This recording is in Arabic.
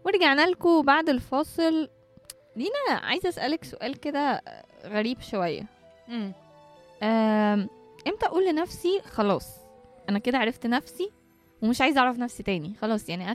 ورجعنا لكم بعد الفاصل. دينا، عايزة أسألك سؤال كده غريب شوية. مم. امتى أقول لنفسي خلاص أنا كده عرفت نفسي ومش عايزة أعرف نفسي تاني؟ خلاص يعني